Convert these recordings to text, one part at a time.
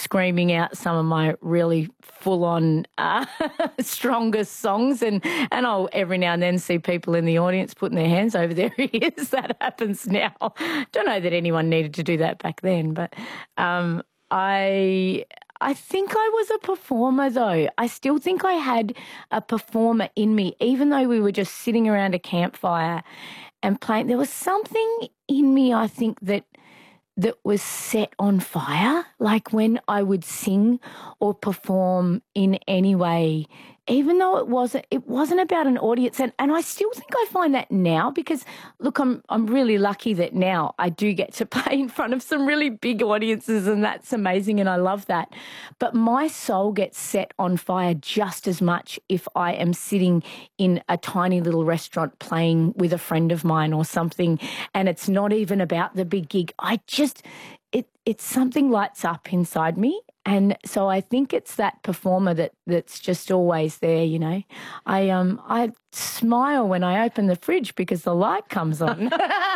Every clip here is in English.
screaming out some of my really full-on strongest songs, and I'll every now and then see people in the audience putting their hands over their ears. That happens now. Don't know that anyone needed to do that back then, but I think I was a performer, though. I still think I had a performer in me, even though we were just sitting around a campfire and playing. There was something in me, I think, that was set on fire, like when I would sing or perform in any way, even though it wasn't about an audience. And I still think I find that now, because, look, I'm really lucky that now I do get to play in front of some really big audiences, and that's amazing, and I love that. But my soul gets set on fire just as much if I am sitting in a tiny little restaurant playing with a friend of mine or something, and it's not even about the big gig. It's something lights up inside me. And so I think it's that performer that's just always there, you know. I smile when I open the fridge because the light comes on.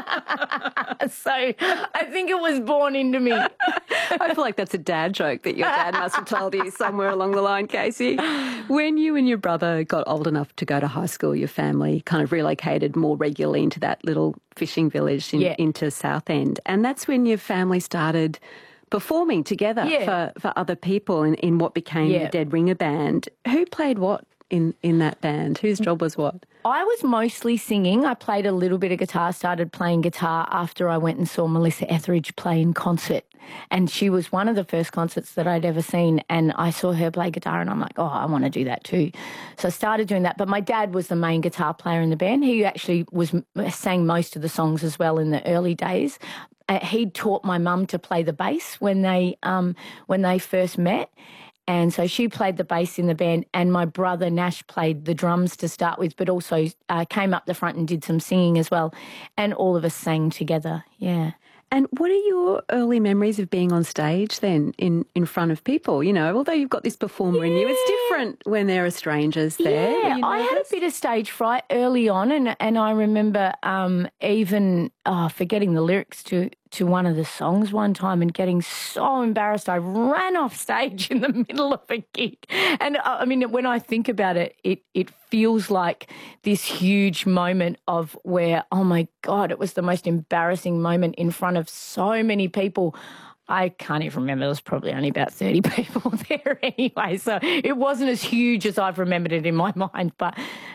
So I think it was born into me. I feel like that's a dad joke that your dad must have told you somewhere along the line, Casey. When you and your brother got old enough to go to high school, your family kind of relocated more regularly into that little fishing village into Southend. And that's when your family started performing together for other people in what became the Dead Ringer Band. Who played what in that band? Whose job was what? I was mostly singing. I played a little bit of guitar, started playing guitar after I went and saw Melissa Etheridge play in concert. And she was one of the first concerts that I'd ever seen, and I saw her play guitar and I'm like, oh, I want to do that too. So I started doing that. But my dad was the main guitar player in the band. He actually sang most of the songs as well in the early days. He taught my mum to play the bass when they first met. And so she played the bass in the band, and my brother Nash played the drums to start with, but also came up the front and did some singing as well. And all of us sang together, yeah. And what are your early memories of being on stage then in front of people? You know, although you've got this performer in you, it's different when there are strangers there. Yeah, I had a bit of stage fright early on, and I remember even forgetting the lyrics to one of the songs one time and getting so embarrassed I ran off stage in the middle of a gig. And I mean, when I think about it, it feels like this huge moment of where, oh my God, it was the most embarrassing moment in front of so many people. I can't even remember. There was probably only about 30 people there anyway. So it wasn't as huge as I've remembered it in my mind. But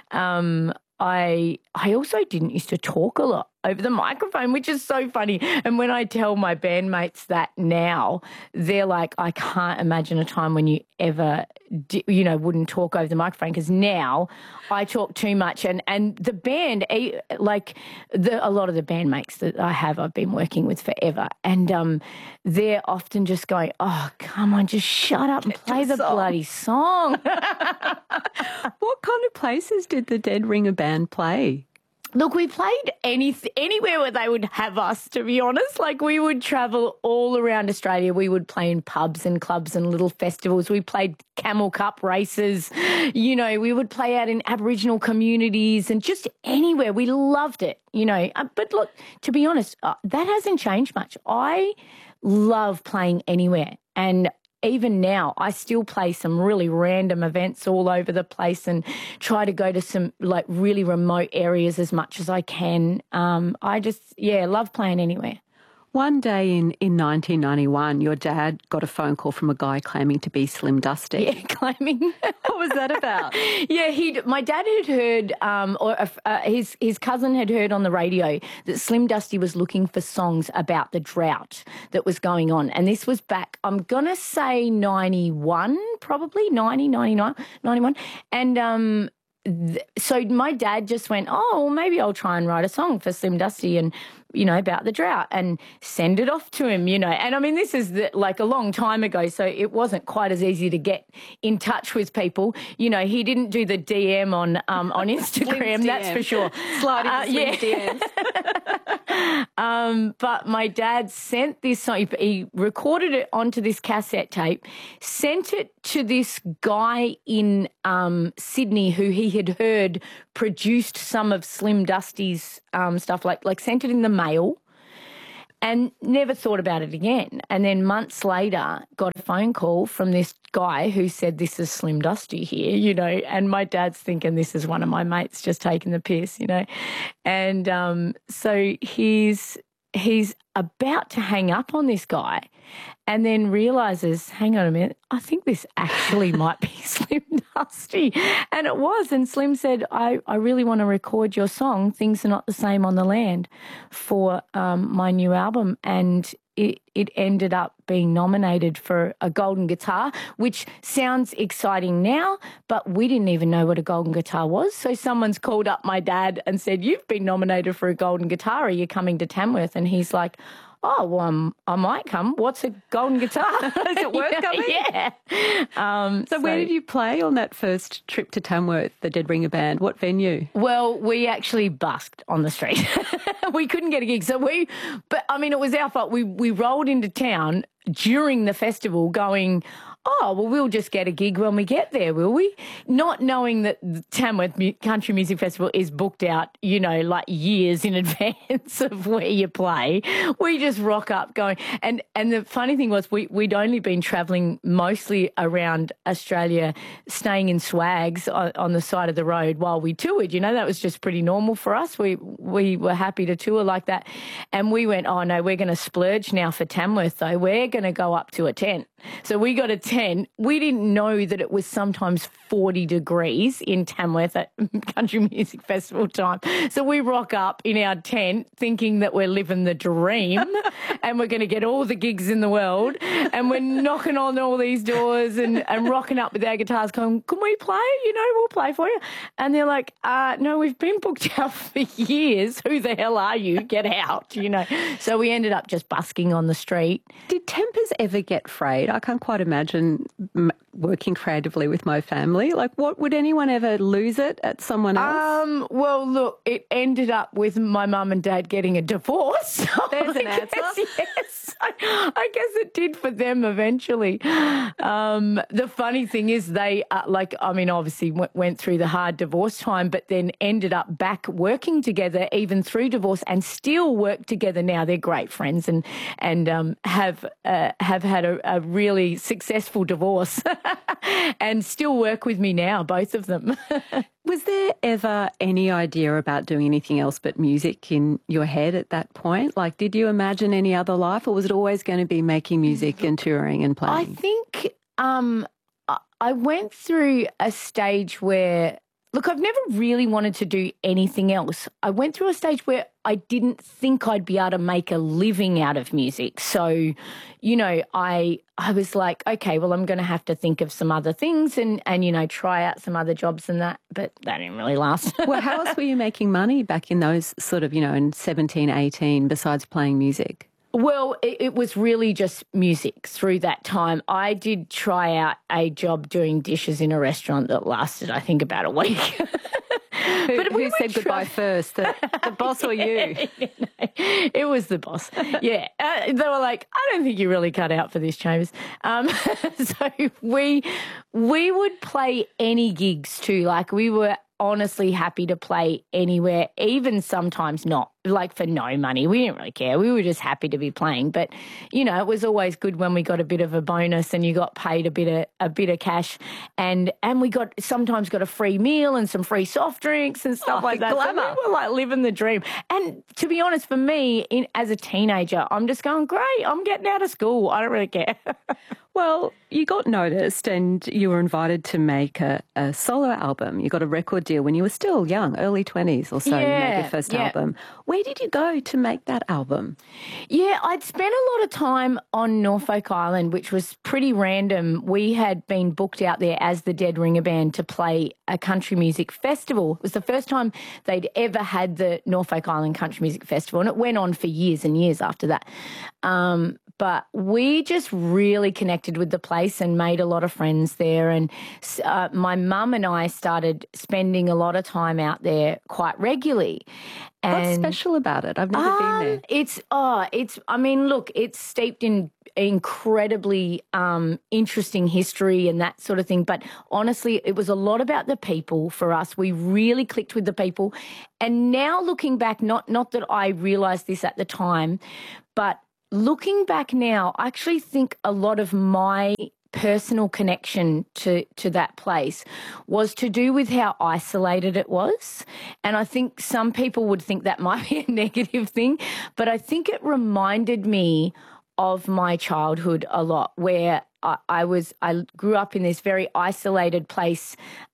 I also didn't used to talk a lot over the microphone, which is so funny. And when I tell my bandmates that now, they're like, I can't imagine a time when you ever, wouldn't talk over the microphone, because now I talk too much. And the band, a lot of the bandmates that I have, I've been working with forever. And they're often just going, oh, come on, just shut up and play the bloody song. What kind of places did the Dead Ringer Band play? Look, we played anywhere where they would have us, to be honest. Like, we would travel all around Australia. We would play in pubs and clubs and little festivals. We played Camel Cup races. We would play out in Aboriginal communities and just anywhere. We loved it, But look, to be honest, that hasn't changed much. I love playing anywhere. And even now, I still play some really random events all over the place and try to go to some really remote areas as much as I can. I just, love playing anywhere. One day in 1991, your dad got a phone call from a guy claiming to be Slim Dusty. Yeah, claiming. What was that about? Yeah, my dad had heard, his cousin had heard on the radio that Slim Dusty was looking for songs about the drought that was going on. And this was back, I'm going to say 91, probably, 90, 99, 91. And so my dad just went, oh, well, maybe I'll try and write a song for Slim Dusty and, about the drought, and send it off to him, And I mean, this is a long time ago, so it wasn't quite as easy to get in touch with people. He didn't do the DM on Instagram, that's for sure. Sliding DMs. But my dad sent this song. He recorded it onto this cassette tape, sent it to this guy in Sydney who he had heard produced some of Slim Dusty's stuff, like sent it in the mail. and never thought about it again. And then months later, got a phone call from this guy who said, "This is Slim Dusty here," and my dad's thinking this is one of my mates just taking the piss, And so he's about to hang up on this guy and then realises, hang on a minute, I think this actually might be Slim Dusty. And it was. And Slim said, I really want to record your song, Things Are Not the Same on the Land, for my new album. And it ended up being nominated for a golden guitar, which sounds exciting now, but we didn't even know what a golden guitar was. So someone's called up my dad and said, "You've been nominated for a golden guitar. Are you coming to Tamworth?" And he's like, "Oh, well, I might come. What's a golden guitar?" Is it worth coming? Yeah. So where did you play on that first trip to Tamworth, the Dead Ringer Band? What venue? Well, we actually busked on the street. We couldn't get a gig. It was our fault. We rolled into town during the festival going, "Oh, well, we'll just get a gig when we get there, will we?" Not knowing that the Tamworth Country Music Festival is booked out, like years in advance of where you play. We just rock up going. And the funny thing was we'd only been travelling mostly around Australia, staying in swags on the side of the road while we toured. That was just pretty normal for us. We were happy to tour like that. And we went, "Oh, no, we're going to splurge now for Tamworth, though. We're going to go up to a tent." So we got a tent. We didn't know that it was sometimes 40 degrees in Tamworth at Country Music Festival time. So we rock up in our tent thinking that we're living the dream and we're going to get all the gigs in the world. And we're knocking on all these doors and rocking up with our guitars going, "Can we play? We'll play for you." And they're like, "No, we've been booked out for years. Who the hell are you? Get out," So we ended up just busking on the street. Did tempers ever get frayed? I can't quite imagine working creatively with my family. Like, what would anyone ever lose it at someone else? Well, look, it ended up with my mum and dad getting a divorce. There's an answer. Yes, I guess it did for them eventually. The funny thing is they, obviously went through the hard divorce time, but then ended up back working together even through divorce and still work together now. They're great friends and have had a really successful divorce and still work with me now, both of them. Was there ever any idea about doing anything else but music in your head at that point? Like, did you imagine any other life, or was it always going to be making music and touring and playing? I think I went through a stage where, look, I've never really wanted to do anything else. I went through a stage where I didn't think I'd be able to make a living out of music. So, I was like, okay, well, I'm going to have to think of some other things and try out some other jobs and that, but that didn't really last. Well, how else were you making money back in those sort of, in 17, 18, besides playing music? Well, it was really just music through that time. I did try out a job doing dishes in a restaurant that lasted, I think, about a week. Who said goodbye first, the boss or you? It was the boss. Yeah. They were like, "I don't think you're really cut out for this, Chambers." So we would play any gigs too. Like, we were honestly happy to play anywhere, even sometimes not, like for no money. We didn't really care. We were just happy to be playing. But, it was always good when we got a bit of a bonus and you got paid a bit of cash, and we sometimes got a free meal and some free soft drinks and stuff like that. Glamour. So we were like living the dream. And to be honest, for me, as a teenager, I'm just going, great, I'm getting out of school. I don't really care. Well, you got noticed and you were invited to make a solo album. You got a record deal when you were still young, early 20s or so. You made your first album. Where did you go to make that album? Yeah, I'd spent a lot of time on Norfolk Island, which was pretty random. We had been booked out there as the Dead Ringer Band to play a country music festival. It was the first time they'd ever had the Norfolk Island Country Music Festival, and it went on for years and years after that. But we just really connected with the place and made a lot of friends there. And my mum and I started spending a lot of time out there quite regularly. What's special about it? I've never been there. It's steeped in incredibly interesting history and that sort of thing. But honestly, it was a lot about the people for us. We really clicked with the people. And now looking back, not that I realised this at the time, but looking back now, I actually think a lot of my personal connection to that place was to do with how isolated it was. And I think some people would think that might be a negative thing, but I think it reminded me of my childhood a lot, where I grew up in this very isolated place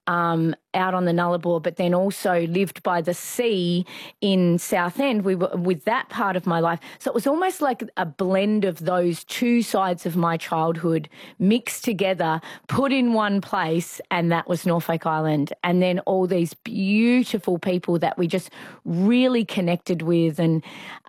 out on the Nullarbor, but then also lived by the sea in Southend. We were with that part of my life. So it was almost like a blend of those two sides of my childhood mixed together, put in one place, and that was Norfolk Island. And then all these beautiful people that we just really connected with, and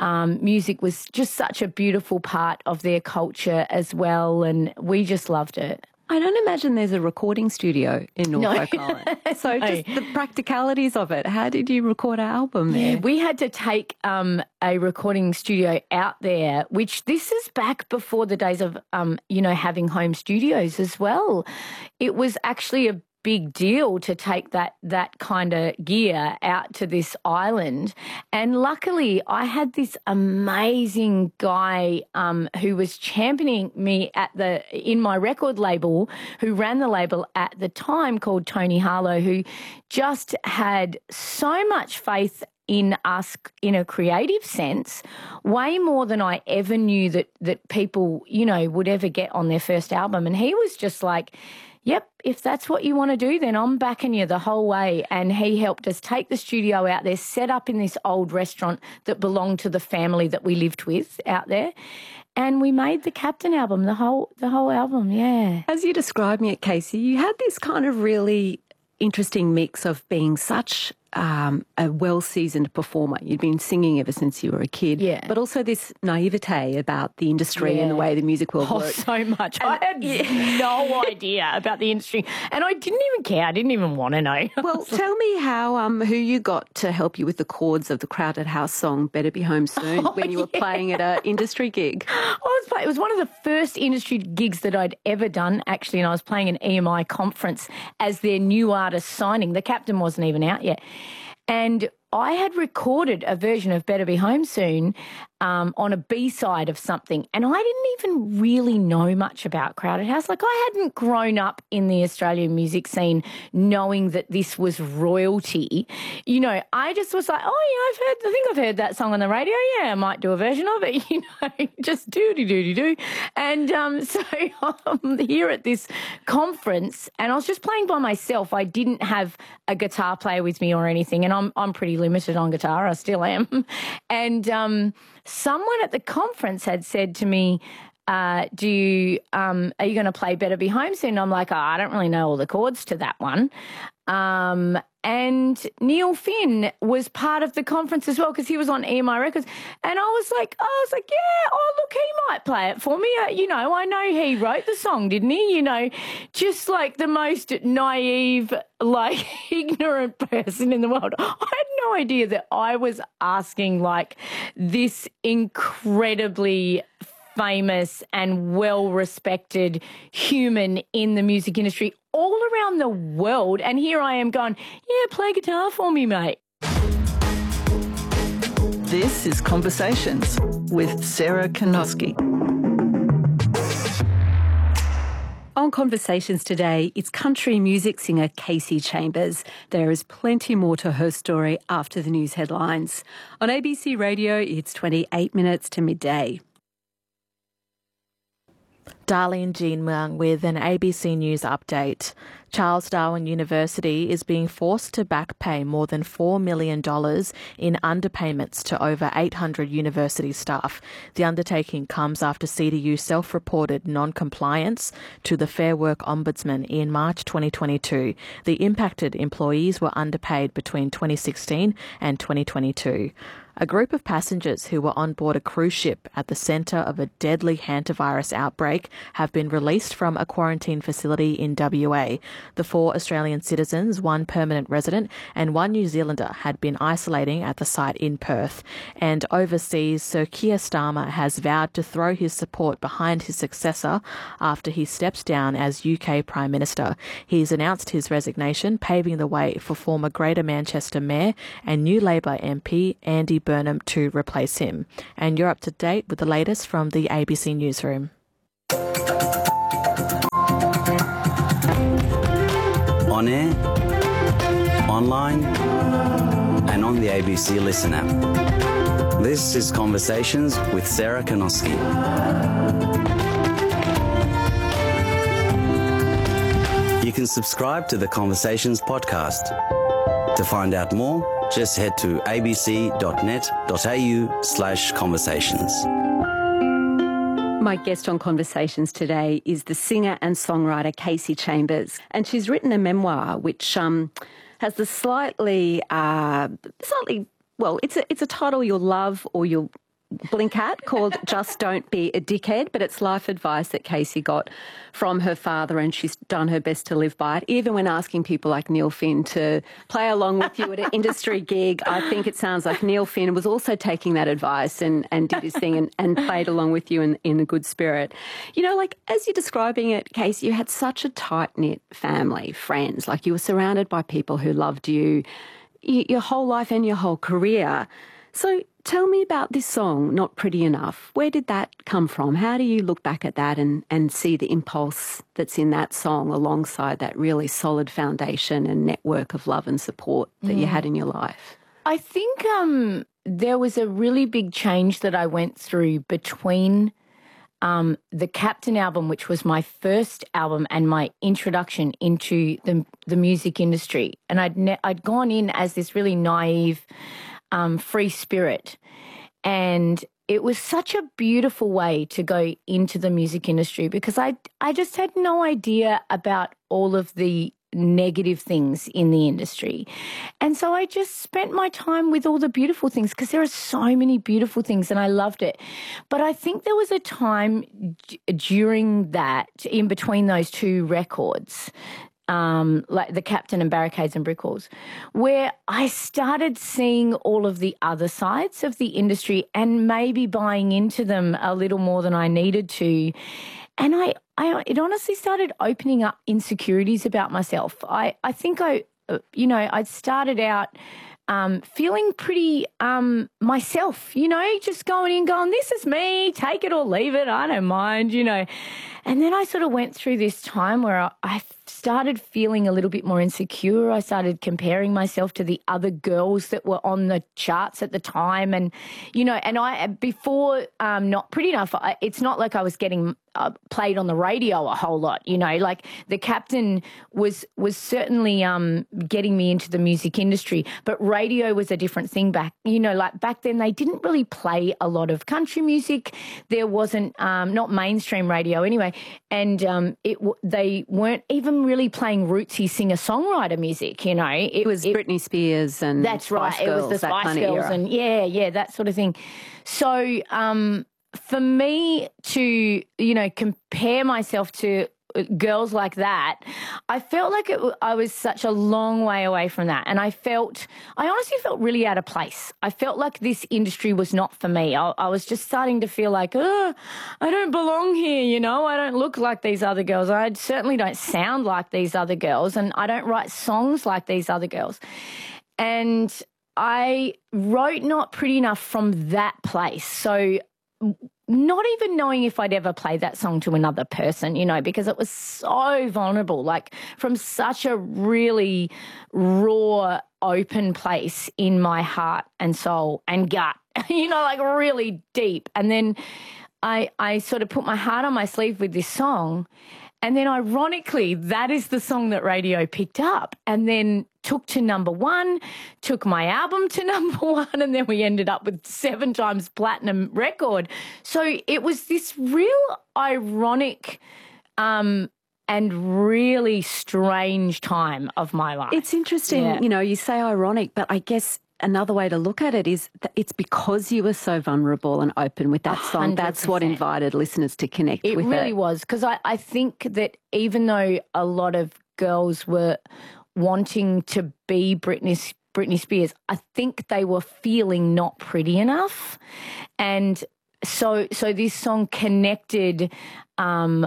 music was just such a beautiful part of their culture as well, and we just loved it. I don't imagine there's a recording studio in Norfolk Island. So just the practicalities of it. How did you record our album there? Yeah, we had to take a recording studio out there, which this is back before the days of, having home studios as well. It was actually a big deal to take that kind of gear out to this island. And luckily I had this amazing guy who was championing me in my record label, who ran the label at the time, called Tony Harlow, who just had so much faith in us in a creative sense, way more than I ever knew that people, would ever get on their first album. And he was just like, yep, if that's what you want to do, then I'm backing you the whole way. And he helped us take the studio out there, set up in this old restaurant that belonged to the family that we lived with out there. And we made the Captain album, the whole album, yeah. As you described me at Casey, you had this kind of really interesting mix of being such a well-seasoned performer. You'd been singing ever since you were a kid. Yeah. But also this naivete about the industry and the way the music world works. So much. I had no idea about the industry, and I didn't even care. I didn't even want to know. Well, tell me how who you got to help you with the chords of the Crowded House song "Better Be Home Soon" when you were playing at an industry gig. It was one of the first industry gigs that I'd ever done, actually, and I was playing an EMI conference as their new artist signing. The Captain wasn't even out yet. And I had recorded a version of Better Be Home Soon on a B-side of something, and I didn't even really know much about Crowded House. Like, I hadn't grown up in the Australian music scene knowing that this was royalty. I just was like, I think I've heard that song on the radio. Yeah, I might do a version of it, just do. And so I'm here at this conference, and I was just playing by myself. I didn't have a guitar player with me or anything, and I'm pretty limited on guitar. I still am. And someone at the conference had said to me, are you going to play Better Be Home Soon? I'm like, I don't really know all the chords to that one. And Neil Finn was part of the conference as well, because he was on EMI Records. And I was like, yeah, look, he might play it for me. I know he wrote the song, didn't he? Just like the most naive, ignorant person in the world. I had no idea that I was asking this incredibly famous and well-respected human in the music industry all around the world. And here I am going, yeah, play guitar for me, mate. This is Conversations with Sarah Kanoski. On Conversations today, it's country music singer Kasey Chambers. There is plenty more to her story after the news headlines. On ABC Radio, it's 28 minutes to midday. Darlene Jean Mung with an ABC News update. Charles Darwin University is being forced to back pay more than $4 million in underpayments to over 800 university staff. The undertaking comes after CDU self-reported non-compliance to the Fair Work Ombudsman in March 2022. The impacted employees were underpaid between 2016 and 2022. A group of passengers who were on board a cruise ship at the centre of a deadly hantavirus outbreak have been released from a quarantine facility in WA. The 4 Australian citizens, 1 permanent resident and 1 New Zealander had been isolating at the site in Perth. And overseas, Sir Keir Starmer has vowed to throw his support behind his successor after he steps down as UK Prime Minister. He's announced his resignation, paving the way for former Greater Manchester Mayor and new Labor MP Andy Burnham to replace him. And you're up to date with the latest from the ABC Newsroom. On air, online, and on the ABC Listen app. This is Conversations with Sarah Kanoski. You can subscribe to the Conversations podcast. To find out more, just head to abc.net.au/conversations. My guest on Conversations today is the singer and songwriter Kasey Chambers, and she's written a memoir which has the it's a title you'll love or you'll blink at, called Just Don't Be a Dickhead, but it's life advice that Kasey got from her father, and she's done her best to live by it. Even when asking people like Neil Finn to play along with you at an industry gig, I think it sounds like Neil Finn was also taking that advice and did his thing and played along with you in a good spirit. You know, like as you're describing it, Kasey, you had such a tight-knit family, friends, like you were surrounded by people who loved you your whole life and your whole career. So tell me about this song, Not Pretty Enough. Where did that come from? How do you look back at that and see the impulse that's in that song alongside that really solid foundation and network of love and support that you had in your life? I think there was a really big change that I went through between the Captain album, which was my first album and my introduction into the music industry. And I'd gone in as this really naive free spirit. And it was such a beautiful way to go into the music industry because I just had no idea about all of the negative things in the industry. And so I just spent my time with all the beautiful things because there are so many beautiful things and I loved it. But I think there was a time during that, in between those 2 records, like the Captain and Barricades and Brick Walls, where I started seeing all of the other sides of the industry and maybe buying into them a little more than I needed to. And it honestly started opening up insecurities about myself. I think I started out feeling pretty myself, just going, this is me, take it or leave it, I don't mind, And then I sort of went through this time where I started feeling a little bit more insecure. I started comparing myself to the other girls that were on the charts at the time. And, before Not Pretty Enough, it's not like I was getting played on the radio a whole lot, like the Captain was certainly getting me into the music industry, but radio was a different thing back then they didn't really play a lot of country music. There wasn't, not mainstream radio anyway, and they weren't even really playing rootsy singer-songwriter music, It was Britney Spears and that's right, Spice Girls, it was the Spice Girls and that sort of thing. So for me to, compare myself to girls like that, I felt like I was such a long way away from that. And I honestly felt really out of place. I felt like this industry was not for me. I was just starting to feel like, I don't belong here, I don't look like these other girls. I certainly don't sound like these other girls, and I don't write songs like these other girls. And I wrote Not Pretty Enough from that place. So not even knowing if I'd ever play that song to another person, because it was so vulnerable, like from such a really raw, open place in my heart and soul and gut, like really deep. And then I sort of put my heart on my sleeve with this song. And then ironically, that is the song that radio picked up and then took to number 1, took my album to number 1, and then we ended up with 7 times platinum record. So it was this real ironic and really strange time of my life. It's interesting, you say ironic, but I guess another way to look at it is that it's because you were so vulnerable and open with that song. 100%. That's what invited listeners to connect with it. It really was, because I think that even though a lot of girls were wanting to be Britney Spears, I think they were feeling not pretty enough. And so this song connected on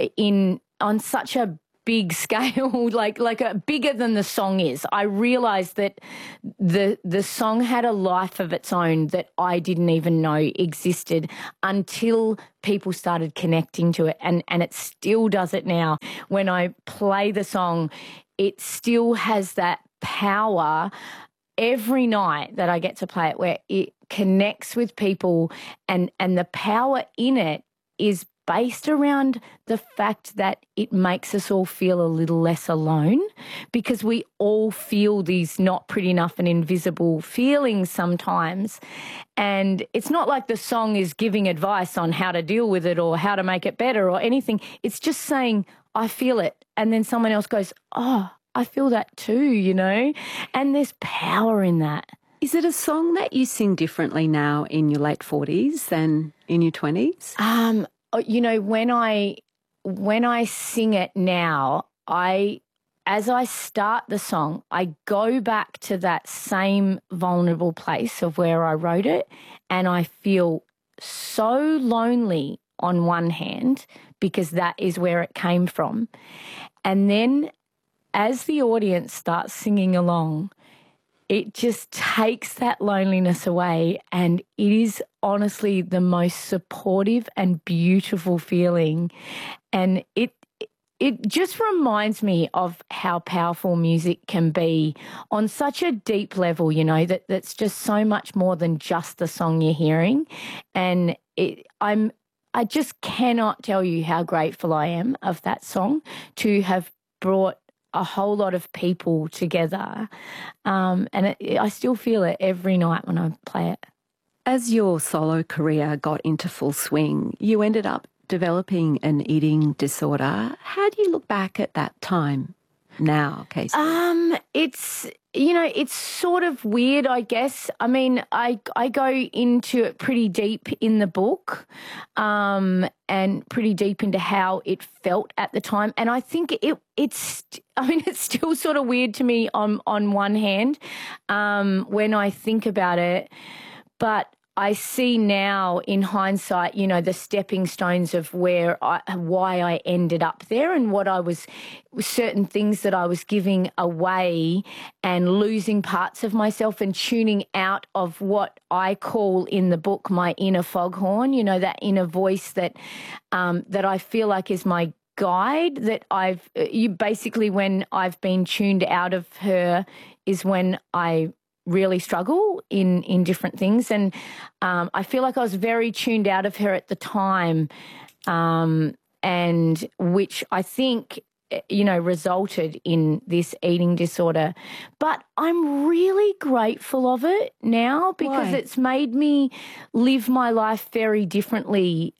such a big scale, like bigger than the song is. I realised that the song had a life of its own that I didn't even know existed until people started connecting to it, and it still does it now. When I play the song, it still has that power every night that I get to play it, where it connects with people, and the power in it is based around the fact that it makes us all feel a little less alone, because we all feel these not pretty enough and invisible feelings sometimes. And it's not like the song is giving advice on how to deal with it or how to make it better or anything. It's just saying, I feel it. And then someone else goes, oh, I feel that too, you know? And there's power in that. Is it a song that you sing differently now in your late 40s than in your 20s? You know, when I sing it now, as I start the song, I go back to that same vulnerable place of where I wrote it, and I feel so lonely on one hand, because that is where it came from. And then as the audience starts singing along, it just takes that loneliness away, and it is honestly the most supportive and beautiful feeling. And it just reminds me of how powerful music can be on such a deep level, you know, that's just so much more than just the song you're hearing. And I just cannot tell you how grateful I am of that song to have brought a whole lot of people together. I still feel it every night when I play it. As your solo career got into full swing, you ended up developing an eating disorder. How do you look back at that time now, Casey? It's sort of weird, I guess. I mean, I go into it pretty deep in the book, and pretty deep into how it felt at the time. And I think it's still sort of weird to me on one hand, when I think about it, but I see now in hindsight, you know, the stepping stones of why I ended up there, and certain things that I was giving away and losing parts of myself and tuning out of what I call in the book my inner foghorn, you know, that inner voice that I feel like is my guide, that basically when I've been tuned out of her is when I really struggle in different things. And I feel like I was very tuned out of her at the time, and which I think, you know, resulted in this eating disorder. But I'm really grateful of it now, because it's made me live my life very differently,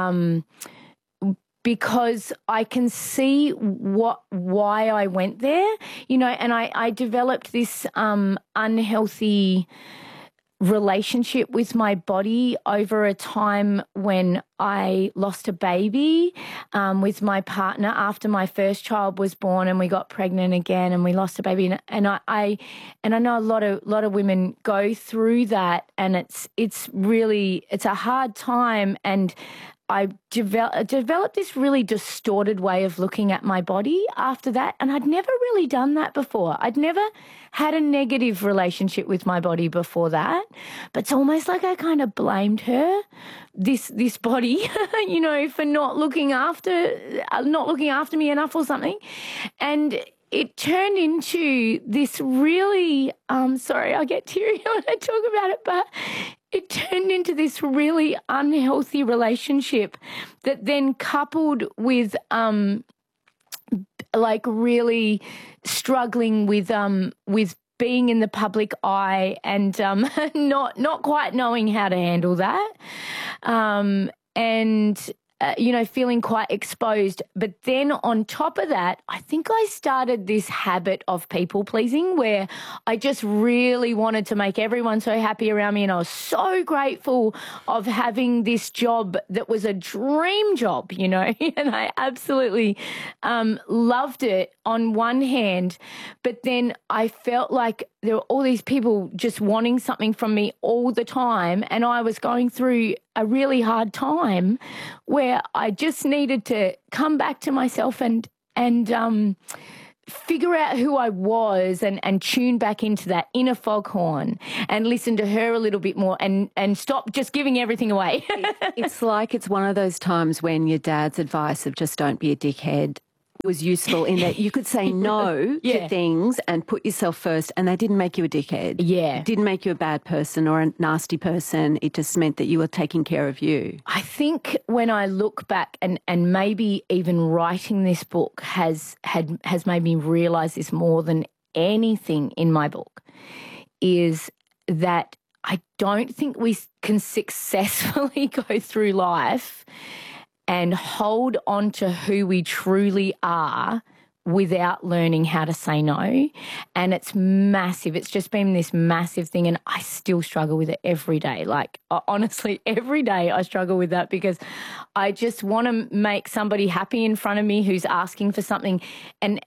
because I can see why I went there, you know, and I developed this unhealthy relationship with my body over a time when I lost a baby with my partner after my first child was born, and we got pregnant again and we lost a baby, and I know a lot of women go through that, and it's a hard time. And I developed this really distorted way of looking at my body after that, and I'd never really done that before. I'd never had a negative relationship with my body before that, but it's almost like I kind of blamed her, this body, you know, for not looking after me enough or something, and it turned into this really, sorry, I get teary when I talk about it, but it turned into this really unhealthy relationship that then coupled with like really struggling with being in the public eye and not quite knowing how to handle that. And feeling quite exposed. But then on top of that, I think I started this habit of people pleasing where I just really wanted to make everyone so happy around me. And I was so grateful of having this job that was a dream job, and I absolutely loved it on one hand. But then I felt like there were all these people just wanting something from me all the time. And I was going through a really hard time where I just needed to come back to myself and figure out who I was and tune back into that inner foghorn and listen to her a little bit more and stop just giving everything away. It's like it's one of those times when your dad's advice of just don't be a dickhead was useful in that you could say no to things and put yourself first, and they didn't make you a dickhead. Yeah. It didn't make you a bad person or a nasty person. It just meant that you were taking care of you. I think when I look back and maybe even writing this book has made me realise this more than anything in my book, is that I don't think we can successfully go through life and hold on to who we truly are without learning how to say no. And it's massive. It's just been this massive thing, and I still struggle with it every day. Like, honestly, every day I struggle with that because I just want to make somebody happy in front of me who's asking for something. And,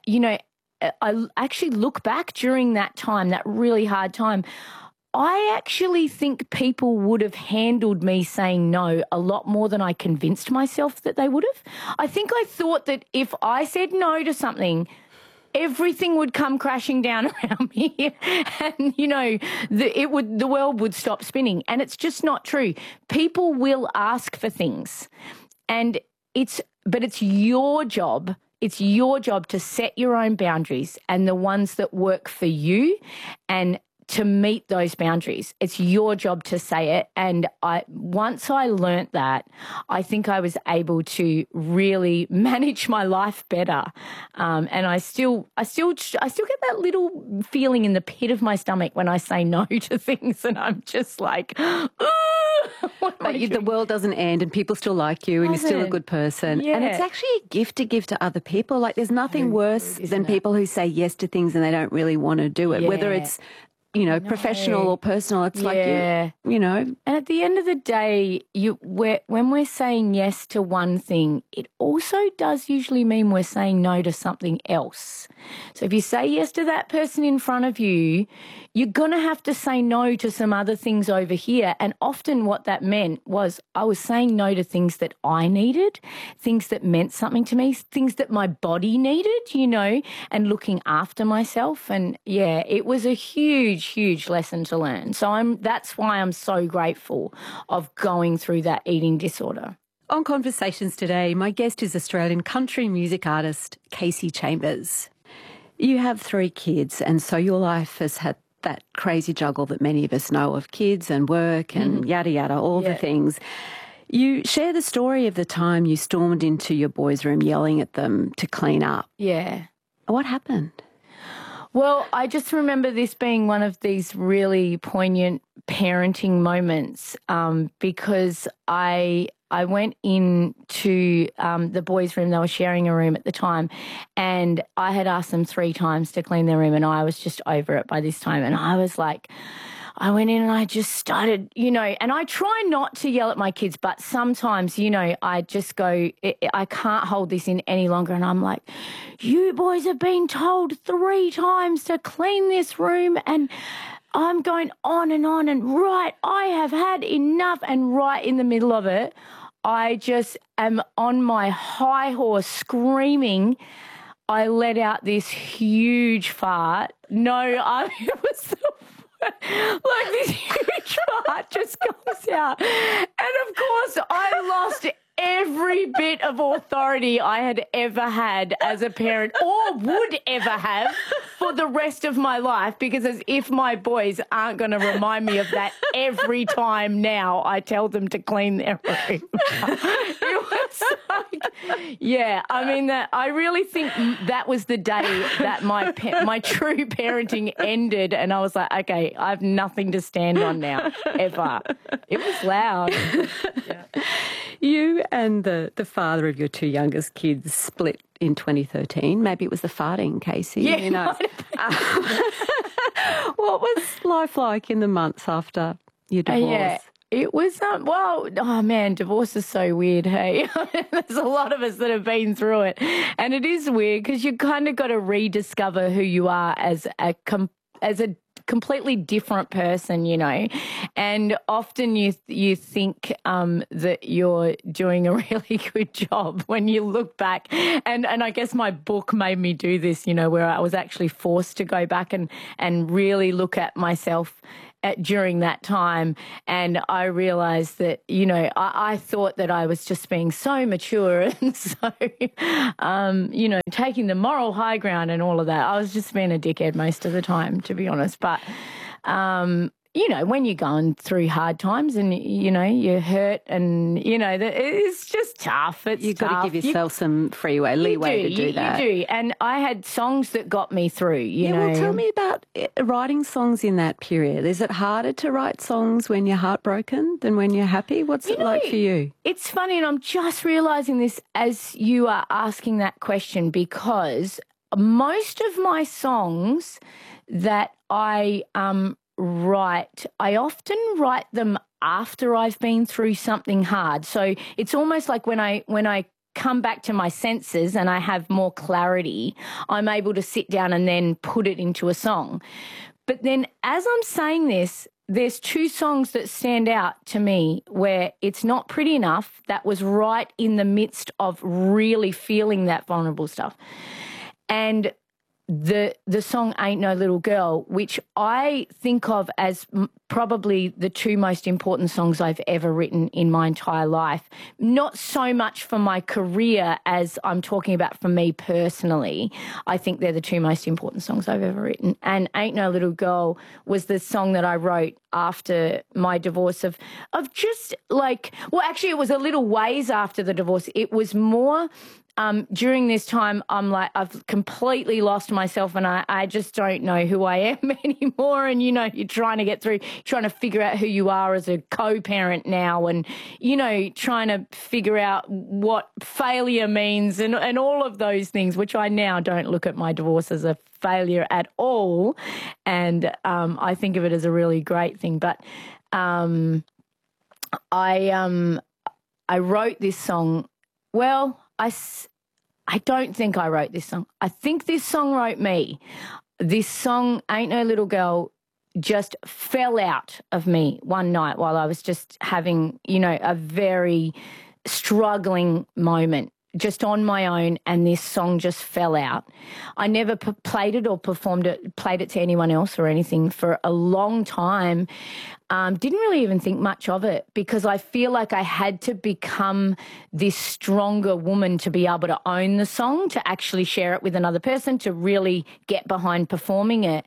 I actually look back during that time, that really hard time, I actually think people would have handled me saying no a lot more than I convinced myself that they would have. I think I thought that if I said no to something, everything would come crashing down around me and, the world would stop spinning. And it's just not true. People will ask for things, but it's your job. It's your job to set your own boundaries and the ones that work for you and to meet those boundaries. It's your job to say it. And once I learnt that, I think I was able to really manage my life better. And I still get that little feeling in the pit of my stomach when I say no to things, and I'm just like, but the world doesn't end and people still like you and you're still a good person. Yeah. And it's actually a gift to give to other people. Like, there's nothing worse than people who say yes to things and they don't really want to do it, whether it's professional or personal. It's like, And at the end of the day, when we're saying yes to one thing, it also does usually mean we're saying no to something else. So if you say yes to that person in front of you, you're going to have to say no to some other things over here. And often what that meant was I was saying no to things that I needed, things that meant something to me, things that my body needed, and looking after myself. And it was a huge lesson to learn. So that's why I'm so grateful of going through that eating disorder. On Conversations today, my guest is Australian country music artist Kasey Chambers. You have 3 kids, and so your life has had that crazy juggle that many of us know of, kids and work and yada yada, all the things. You share the story of the time you stormed into your boys' room yelling at them to clean up. Yeah. What happened? Well, I just remember this being one of these really poignant parenting moments because I went into the boys' room. They were sharing a room at the time, and I had asked them 3 times to clean their room, and I was just over it by this time. And I was like, I went in and I just started, and I try not to yell at my kids, but sometimes, I just go, I can't hold this in any longer. And I'm like, you boys have been told 3 times to clean this room, and I'm going on, and right, I have had enough. And right in the middle of it, I just am on my high horse screaming. I let out this huge fart. It was like this huge fart just comes out. And of course, I lost every bit of authority I had ever had as a parent or would ever have for the rest of my life, because as if my boys aren't going to remind me of that every time now I tell them to clean their room. It was like, I really think that was the day that my true parenting ended, and I was like, okay, I have nothing to stand on now, ever. It was loud. You and the father of your two youngest kids split in 2013. Maybe it was the farting, Casey. Yeah, you know. What was life like in the months after your divorce? Yeah. It was, oh man, divorce is so weird, hey? There's a lot of us that have been through it. And it is weird because you kind of got to rediscover who you are as a completely different person, you know. And often you think that you're doing a really good job when you look back. And I guess my book made me do this, you know, where I was actually forced to go back and really look at myself during that time. And I realised that, you know, I thought that I was just being so mature and so, you know, taking the moral high ground and all of that. I was just being a dickhead most of the time, to be honest. But, you know, when you're going through hard times and, you know, you're hurt and, you know, it's just tough. You've got to give yourself some leeway to do that. You do. And I had songs that got me through, you know. Well, tell me about writing songs in that period. Is it harder to write songs when you're heartbroken than when you're happy? What's it like for you? It's funny, and I'm just realising this as you are asking that question, because most of my songs that I write, I often write them after I've been through something hard. So it's almost like when I come back to my senses and I have more clarity, I'm able to sit down and then put it into a song. But then as I'm saying this, there's two songs that stand out to me where it's not pretty enough. That was right in the midst of really feeling that vulnerable stuff. And the song Ain't No Little Girl, which I think of as probably the two most important songs I've ever written in my entire life. Not so much for my career as I'm talking about for me personally. I think they're the two most important songs I've ever written. And Ain't No Little Girl was the song that I wrote after my divorce of just like, well, actually it was a little ways after the divorce. It was more during this time, I'm like, I've completely lost myself and I just don't know who I am anymore. And, you know, you're trying to get through, trying to figure out who you are as a co-parent now and, you know, trying to figure out what failure means and all of those things, which I now don't look at my divorce as a failure at all. And I think of it as a really great thing. But I wrote this song, well, I don't think I wrote this song. I think this song wrote me. This song, Ain't No Little Girl, just fell out of me one night while I was just having, you know, a very struggling moment just on my own, and this song just fell out. I never played it or played it to anyone else or anything for a long time. Didn't really even think much of it because I feel like I had to become this stronger woman to be able to own the song, to actually share it with another person, to really get behind performing it.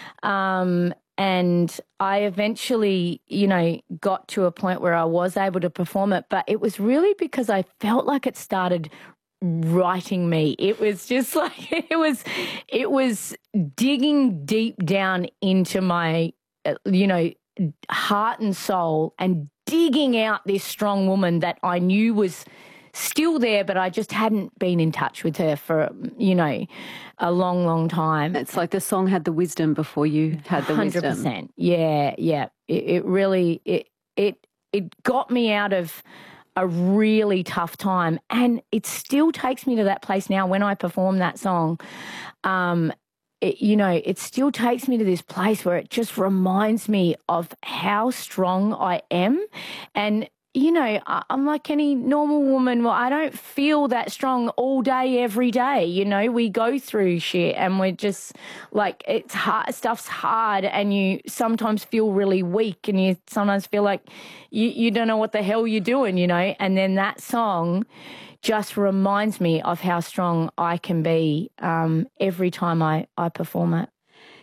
And I eventually, you know, got to a point where I was able to perform it, but it was really because I felt like it started writing me. It was just like, it was digging deep down into my, you know, heart and soul and digging out this strong woman that I knew was still there, but I just hadn't been in touch with her for, you know, a long, long time. It's like the song had the wisdom before you had the 100%. Wisdom. 100%. Yeah. It really, it got me out of a really tough time, and it still takes me to that place now when I perform that song. You know, it still takes me to this place where it just reminds me of how strong I am. And, you know, I'm like any normal woman. Well, I don't feel that strong all day, every day. You know, we go through shit and we're just like, it's hard, stuff's hard, and you sometimes feel really weak and you sometimes feel like you don't know what the hell you're doing, you know. And then that song just reminds me of how strong I can be every time I perform it.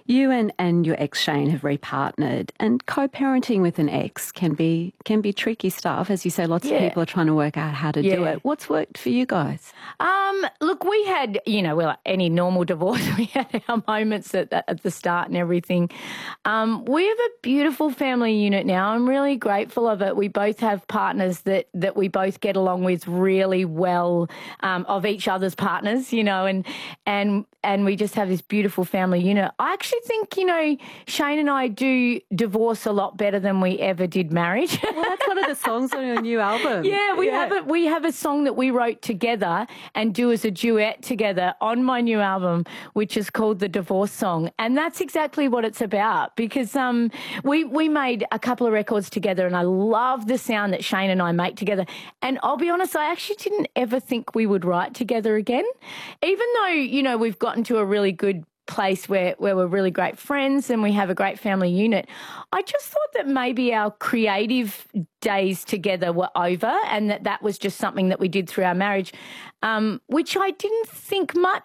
You and your ex Shane have repartnered, and co-parenting with an ex can be tricky stuff. As you say, lots of people are trying to work out how to do it. What's worked for you guys? Look, we had, well, any normal divorce, we had our moments at the start and everything. We have a beautiful family unit now. I'm really grateful of it. We both have partners that we both get along with really well, of each other's partners, and we just have this beautiful family unit. I actually think, Shane and I do divorce a lot better than we ever did marriage. Well, that's one of the songs on your new album. Yeah, we have a song that we wrote together and do as a duet together on my new album, which is called The Divorce Song. And that's exactly what it's about, because we made a couple of records together, and I love the sound that Shane and I make together. And I'll be honest, I actually didn't ever think we would write together again, even though, we've gotten to a really good place where we're really great friends and we have a great family unit. I just thought that maybe our creative days together were over, and that was just something that we did through our marriage, which I didn't think much